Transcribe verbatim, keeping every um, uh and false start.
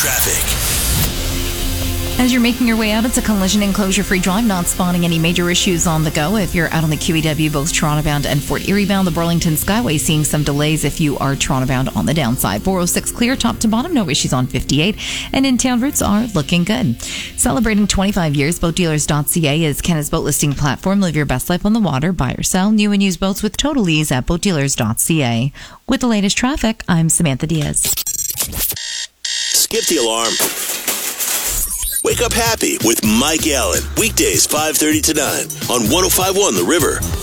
traffic. As you're making your way out, it's a collision and closure-free drive, not spotting any major issues on the go. If you're out on the Q E W, both Toronto bound and Fort Erie bound, the Burlington Skyway seeing some delays if you are Toronto bound on the downside. four oh six clear top to bottom, no issues on fifty-eight, and in-town routes are looking good. Celebrating twenty-five years, boat dealers dot c a is Canada's boat listing platform. Live your best life on the water, buy or sell new and used boats with total ease at boat dealers dot c a. With the latest traffic, I'm Samantha Diaz. Skip the alarm. Wake up happy with Mike Allen. Weekdays five thirty to nine on one oh five point one The River.